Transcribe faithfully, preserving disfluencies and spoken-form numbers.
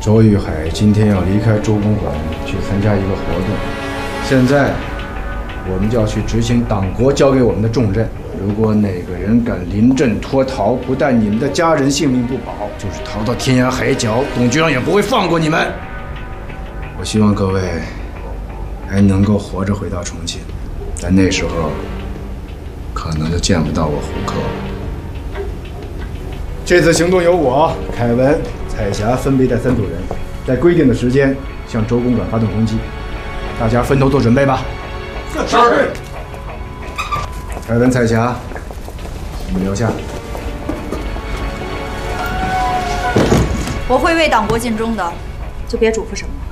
周玉海今天要离开周公馆去参加一个活动，现在我们就要去执行党国交给我们的重任。如果哪个人敢临阵脱逃，不但你们的家人性命不保，就是逃到天涯海角，董局长也不会放过你们。我希望各位还能够活着回到重庆，但那时候可能就见不到我胡克了。这次行动由我、凯文、彩霞分别带三组人，在规定的时间向周公馆发动攻击，大家分头做准备吧。是。凯文、彩霞，你们留下。 我会为党国尽忠的，就别嘱咐什么了。